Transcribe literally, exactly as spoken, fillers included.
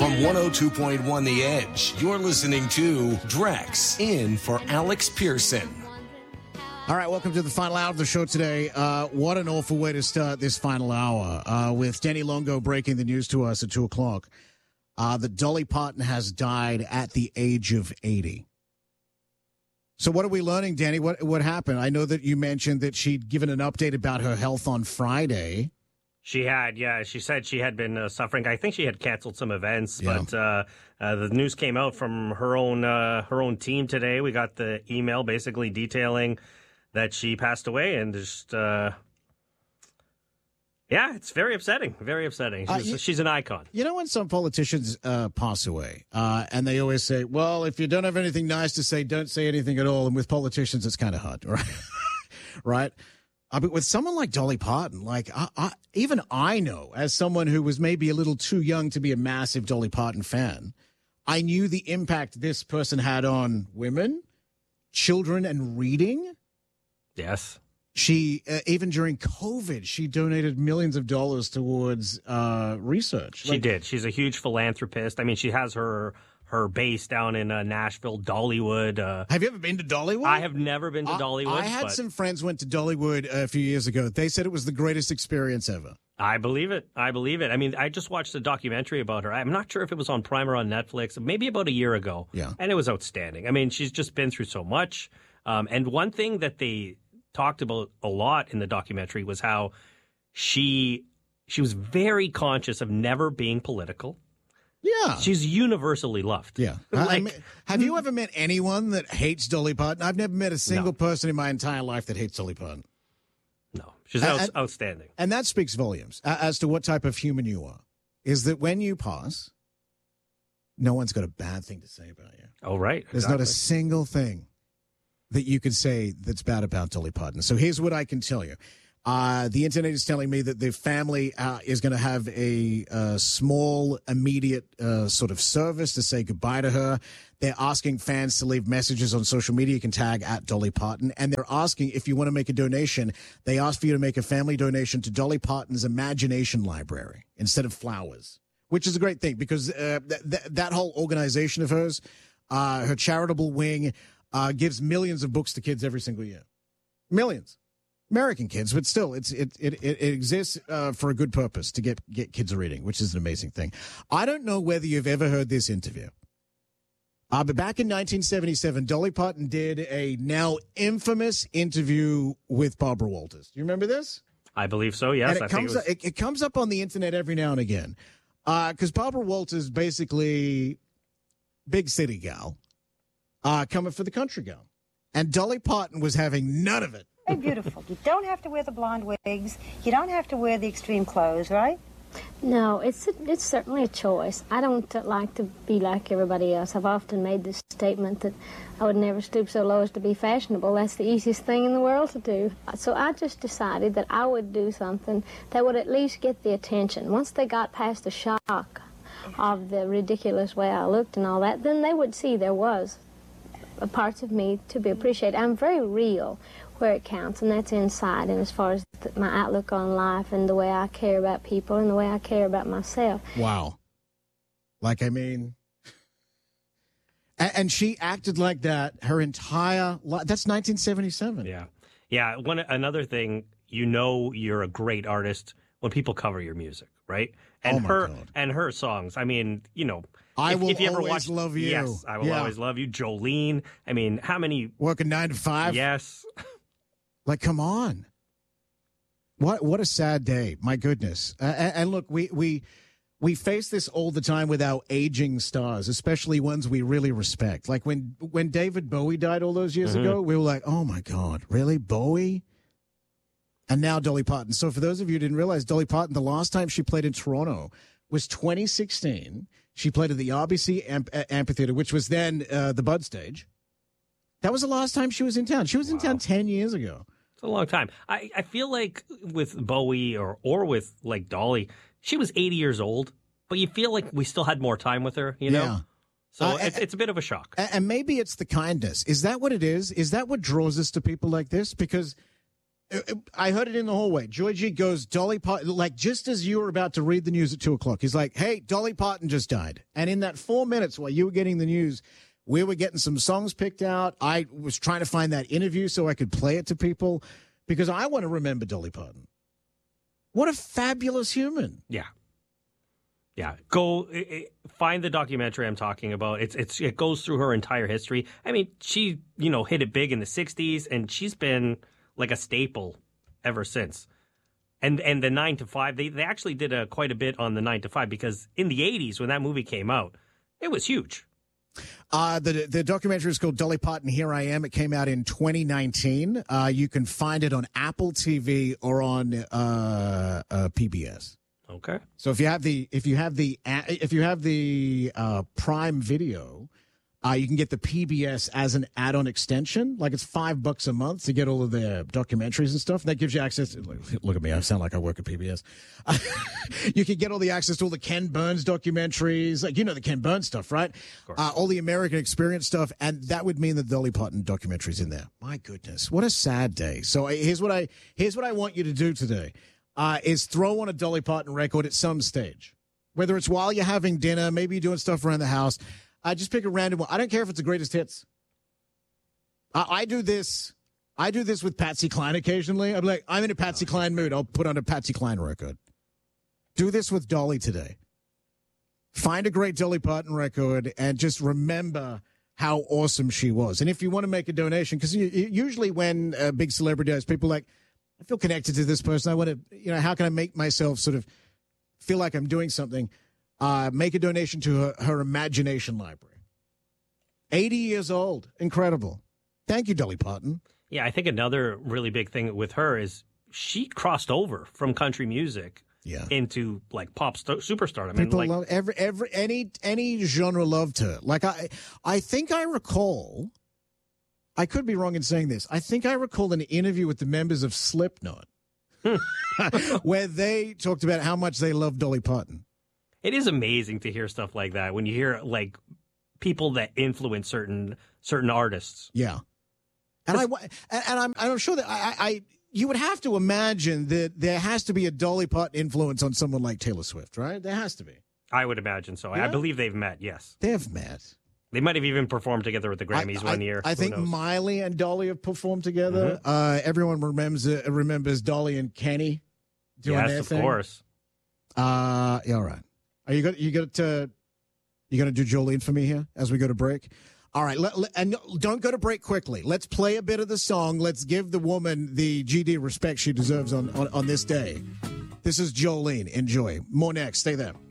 From one oh two point one The Edge, you're listening to Drex, in for Alex Pearson. All right, welcome to the final hour of the show today. Uh, what an awful way to start this final hour, uh, with Denny Longo breaking the news to us at two o'clock uh, that Dolly Parton has died at the age of eighty. So what are we learning, Danny? What what happened? I know that you mentioned that she'd given an update about her health on Friday. She had, yeah. She said she had been uh, suffering. I think she had canceled some events, Yeah. but uh, uh, the news came out from her own uh, her own team today. We got the email basically detailing that she passed away, and just uh, yeah, it's very upsetting. Very upsetting. She's, Uh, you- she's an icon. You know when some politicians uh, pass away, uh, and they always say, well, if you don't have anything nice to say, don't say anything at all. And with politicians, it's kind of hard, right? right? Uh, but with someone like Dolly Parton, like I, I, even I know, as someone who was maybe a little too young to be a massive Dolly Parton fan, I knew the impact this person had on women, children, and reading. Yes. She, uh, even during COVID, she donated millions of dollars towards uh, research. She Like, did. She's a huge philanthropist. I mean, she has her her base down in uh, Nashville, Dollywood. Uh, Have you ever been to Dollywood? I have never been to I- Dollywood. I had but some friends went to Dollywood a few years ago. They said it was the greatest experience ever. I believe it. I believe it. I mean, I just watched a documentary about her. I'm not sure if it was on Prime or on Netflix, maybe about a year ago. Yeah. And it was outstanding. I mean, she's just been through so much. Um, and one thing that they talked about a lot in the documentary was how she she was very conscious of never being political. Yeah. She's universally loved. Yeah. I- I Like, mean, have you ever met anyone that hates Dolly Parton? I've never met a single No. person in my entire life that hates Dolly Parton. no, she's And- out, and- outstanding. And that speaks volumes a- as to what type of human you are. Is that when you pass, no one's got a bad thing to say about you. Oh, right. There's not a exactly. single thing that you could say that's bad about Dolly Parton. So here's what I can tell you. Uh, the internet is telling me that the family uh, is going to have a uh, small, immediate uh, sort of service to say goodbye to her. They're asking fans to leave messages on social media. You can tag at Dolly Parton. And they're asking if you want to make a donation, they ask for you to make a family donation to Dolly Parton's Imagination Library instead of flowers, which is a great thing because uh, th- th- that whole organization of hers, uh, her charitable wing, uh, gives millions of books to kids every single year. Millions. American kids, but still, it's it it it exists uh, for a good purpose to get get kids reading, which is an amazing thing. I don't know whether you've ever heard this interview, uh, but back in nineteen seventy-seven, Dolly Parton did a now infamous interview with Barbara Walters. Do you remember this? I believe so, yes. And it I think comes it was... it, it comes up on the internet every now and again, because Barbara Walters basically big city gal, uh, coming for the country gal, and Dolly Parton was having none of it. Very beautiful. You don't have to wear the blonde wigs. You don't have to wear the extreme clothes, right? No, it's a, it's certainly a choice. I don't uh, like to be like everybody else. I've often made this statement that I would never stoop so low as to be fashionable. That's the easiest thing in the world to do. So I just decided that I would do something that would at least get the attention. Once they got past the shock of the ridiculous way I looked and all that, then they would see there was a parts of me to be appreciated. I'm very real where it counts, and that's inside, and as far as th- my outlook on life and the way I care about people and the way I care about myself. Wow. Like, I mean, and, and she acted like that her entire life. That's nineteen seventy-seven. Yeah. Yeah. One Another thing, you know you're a great artist when people cover your music, right? And Oh, my her God. and her songs. I mean, you know, I if, Will if you ever Always watch, Love You. Yes, I will Yeah. always love you. Jolene. I mean, how many? Working nine to five. Yes. Like, come on. What what a sad day. My goodness. Uh, and, and look, we we we face this all the time with our aging stars, especially ones we really respect. Like when when David Bowie died all those years Mhm. ago, we were like, "Oh my God, really, Bowie?" And now Dolly Parton. So for those of you who didn't realize, Dolly Parton, the last time she played in Toronto was twenty sixteen. She played at the R B C Amp- uh, Amphitheater, which was then uh, the Bud Stage. That was the last time she was in town. She was in Wow. town ten years ago. It's a long time. I, I feel like with Bowie or, or with like Dolly, she was eighty years old, but you feel like we still had more time with her, you know? Yeah. So Uh, it's, and- it's a bit of a shock. And maybe it's the kindness. Is that what it is? Is that what draws us to people like this? Because I heard it in the hallway. Georgie goes, Dolly Parton, like just as you were about to read the news at two o'clock, he's like, hey, Dolly Parton just died. And in that four minutes while you were getting the news, we were getting some songs picked out. I was trying to find that interview so I could play it to people because I want to remember Dolly Parton. What a fabulous human. Yeah. Yeah. Go it, it, find the documentary I'm talking about. It's it's it goes through her entire history. I mean, she, you know, hit it big in the sixties and she's been like a staple ever since. And and the nine to five, they, they actually did a, quite a bit on the nine to five because in the eighties when that movie came out, it was huge. Uh, the the documentary is called Dolly Parton, Here I Am. It came out in twenty nineteen. Uh, you can find it on Apple T V or on uh, uh, P B S. Okay. So if you have the if you have the if you have the uh, Prime Video, uh, you can get the P B S as an add-on extension. Like it's five bucks a month to get all of their documentaries and stuff. And that gives you access to, look at me, I sound like I work at P B S. You can get all the access to all the Ken Burns documentaries, like you know the Ken Burns stuff, right? Uh, all the American Experience stuff, and that would mean the Dolly Parton documentaries in there. My goodness, what a sad day. So here's what I here's what I want you to do today. Uh, is throw on a Dolly Parton record at some stage, whether it's while you're having dinner, maybe you're doing stuff around the house. I uh, just pick a random one. I don't care if it's the greatest hits. Uh, I do this. I do this with Patsy Cline occasionally. I'm like, I'm in a Patsy Cline mood. I'll put on a Patsy Cline record. Do this with Dolly today. Find a great Dolly Parton record and just remember how awesome she was. And if you want to make a donation, because usually when a big celebrity does, people are like, I feel connected to this person. I want to, you know, how can I make myself sort of feel like I'm doing something? Uh, make a donation to her, her Imagination Library. eighty years old. Incredible. Thank you, Dolly Parton. Yeah, I think another really big thing with her is she crossed over from country music yeah. into like pop st- superstardom. I mean, People like, love every every any any genre loved her. Like I, I think I recall. I could be wrong in saying this. I think I recall an interview with the members of Slipknot where they talked about how much they love Dolly Parton. It is amazing to hear stuff like that when you hear like people that influence certain certain artists. Yeah, and I and I'm I'm sure that I, I you would have to imagine that there has to be a Dolly Parton influence on someone like Taylor Swift, right? There has to be. I would imagine so. Yeah? I believe they've met. Yes, they have met. They might have even performed together at the Grammys I, one I, year. I Who think knows? Miley and Dolly have performed together. Mm-hmm. Uh, everyone remembers uh, remembers Dolly and Kenny doing yes, their of thing. course. Uh, yeah, all right. Are you got you got to you going to do Jolene for me here as we go to break? All right, let, let, and don't go to break quickly. Let's play a bit of the song. Let's give the woman the G D respect she deserves on, on, on this day. This is Jolene. Enjoy. More next. Stay there.